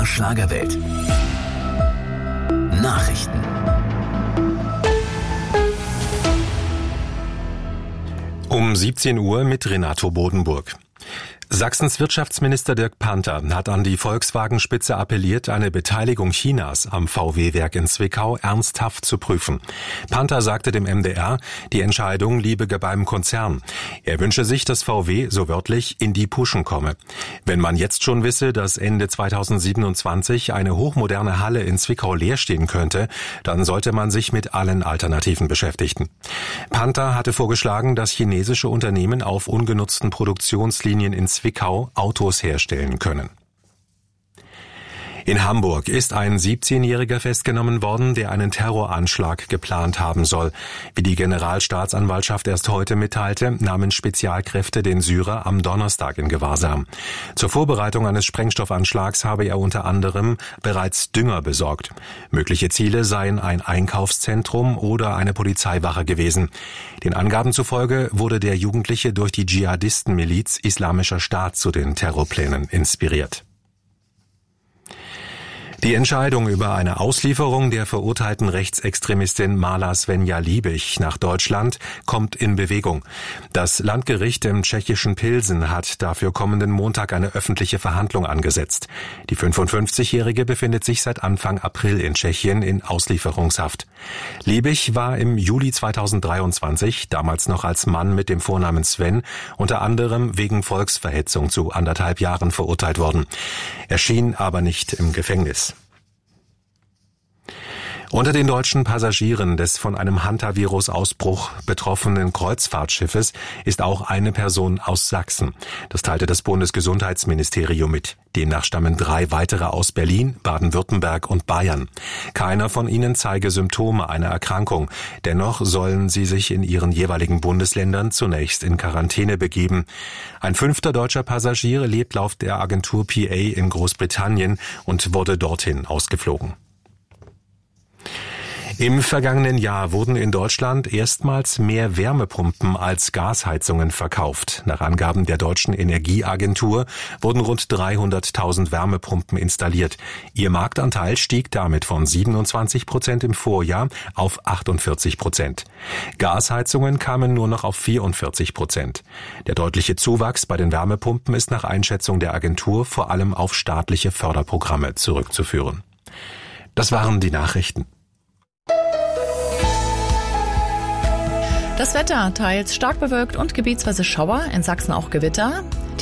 MDR Schlagerwelt. Nachrichten. Um 17 Uhr mit Renato Bodenburg. Sachsens Wirtschaftsminister Dirk Panther hat an die Volkswagen-Spitze appelliert, eine Beteiligung Chinas am VW-Werk in Zwickau ernsthaft zu prüfen. Panther sagte dem MDR, die Entscheidung liege beim Konzern. Er wünsche sich, dass VW, so wörtlich, in die Puschen komme. Wenn man jetzt schon wisse, dass Ende 2027 eine hochmoderne Halle in Zwickau leer stehen könnte, dann sollte man sich mit allen Alternativen beschäftigen. Panther hatte vorgeschlagen, dass chinesische Unternehmen auf ungenutzten Produktionslinien in Zwickau Autos herstellen können. In Hamburg ist ein 17-Jähriger festgenommen worden, der einen Terroranschlag geplant haben soll. Wie die Generalstaatsanwaltschaft erst heute mitteilte, nahmen Spezialkräfte den Syrer am Donnerstag in Gewahrsam. Zur Vorbereitung eines Sprengstoffanschlags habe er unter anderem bereits Dünger besorgt. Mögliche Ziele seien ein Einkaufszentrum oder eine Polizeiwache gewesen. Den Angaben zufolge wurde der Jugendliche durch die Dschihadistenmiliz Islamischer Staat zu den Terrorplänen inspiriert. Die Entscheidung über eine Auslieferung der verurteilten Rechtsextremistin Mala Svenja Liebig nach Deutschland kommt in Bewegung. Das Landgericht im tschechischen Pilsen hat dafür kommenden Montag eine öffentliche Verhandlung angesetzt. Die 55-Jährige befindet sich seit Anfang April in Tschechien in Auslieferungshaft. Liebig war im Juli 2023, damals noch als Mann mit dem Vornamen Sven, unter anderem wegen Volksverhetzung zu 1,5 Jahren verurteilt worden. Er schien aber nicht im Gefängnis. Unter den deutschen Passagieren des von einem Hantavirus-Ausbruch betroffenen Kreuzfahrtschiffes ist auch eine Person aus Sachsen. Das teilte das Bundesgesundheitsministerium mit. Demnach stammen 3 weitere aus Berlin, Baden-Württemberg und Bayern. Keiner von ihnen zeige Symptome einer Erkrankung. Dennoch sollen sie sich in ihren jeweiligen Bundesländern zunächst in Quarantäne begeben. Ein 5. deutscher Passagier lebt laut der Agentur PA in Großbritannien und wurde dorthin ausgeflogen. Im vergangenen Jahr wurden in Deutschland erstmals mehr Wärmepumpen als Gasheizungen verkauft. Nach Angaben der Deutschen Energieagentur wurden rund 300.000 Wärmepumpen installiert. Ihr Marktanteil stieg damit von 27% im Vorjahr auf 48%. Gasheizungen kamen nur noch auf 44%. Der deutliche Zuwachs bei den Wärmepumpen ist nach Einschätzung der Agentur vor allem auf staatliche Förderprogramme zurückzuführen. Das waren die Nachrichten. Das Wetter: teils stark bewölkt und gebietsweise Schauer, in Sachsen auch Gewitter.